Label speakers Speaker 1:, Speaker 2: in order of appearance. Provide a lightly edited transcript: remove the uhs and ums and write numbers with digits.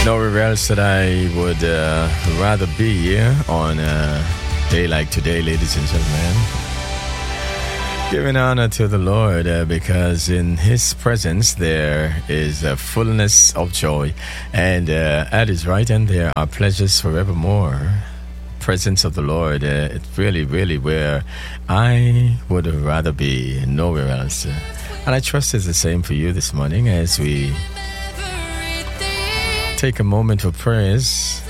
Speaker 1: Nowhere else that I would rather be here on a day like today, ladies and gentlemen. Giving honor to the Lord because in His presence there is a fullness of joy, and at His right hand there are pleasures forevermore. Presence of the Lord, it's really, really where I would rather be, nowhere else. And I trust it's the same for you this morning as we take a moment for prayers.